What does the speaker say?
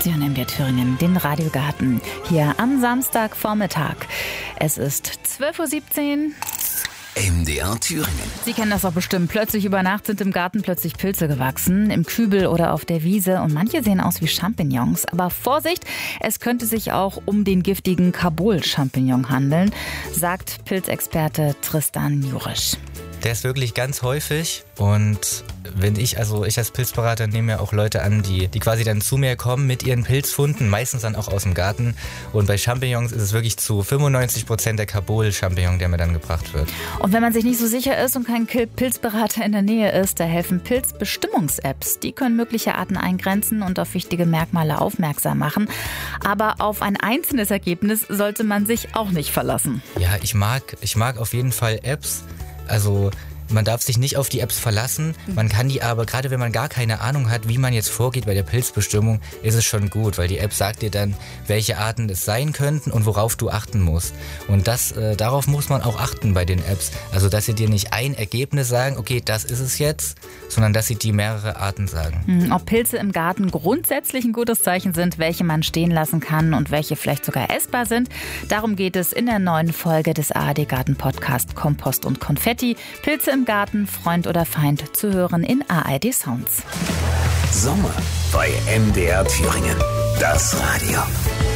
Sie hören MDR Thüringen, den Radiogarten, hier am Samstagvormittag. Es ist 12.17 Uhr. MDR Thüringen. Sie kennen das doch bestimmt. Plötzlich über Nacht sind im Garten plötzlich Pilze gewachsen, im Kübel oder auf der Wiese. Und manche sehen aus wie Champignons. Aber Vorsicht, es könnte sich auch um den giftigen Kabul-Champignon handeln, sagt Pilzexperte Tristan Jurisch. Der ist wirklich ganz häufig und ich als Pilzberater nehme ja auch Leute an, die quasi dann zu mir kommen mit ihren Pilzfunden, meistens dann auch aus dem Garten. Und bei Champignons ist es wirklich zu 95% der Kabul-Champignon, der mir dann gebracht wird. Und wenn man sich nicht so sicher ist und kein Pilzberater in der Nähe ist, da helfen Pilzbestimmungs-Apps. Die können mögliche Arten eingrenzen und auf wichtige Merkmale aufmerksam machen. Aber auf ein einzelnes Ergebnis sollte man sich auch nicht verlassen. Ja, ich mag auf jeden Fall Apps. Also man darf sich nicht auf die Apps verlassen, man kann die aber, gerade wenn man gar keine Ahnung hat, wie man jetzt vorgeht bei der Pilzbestimmung, ist es schon gut, weil die App sagt dir dann, welche Arten es sein könnten und worauf du achten musst. Und darauf muss man auch achten bei den Apps. Also dass sie dir nicht ein Ergebnis sagen, okay, das ist es jetzt, sondern dass sie dir mehrere Arten sagen. Ob Pilze im Garten grundsätzlich ein gutes Zeichen sind, welche man stehen lassen kann und welche vielleicht sogar essbar sind, darum geht es in der neuen Folge des ARD-Garten-Podcast Kompost und Konfetti. Pilze im Garten, Freund oder Feind, zu hören in ARD Sounds. Sommer bei MDR Thüringen. Das Radio.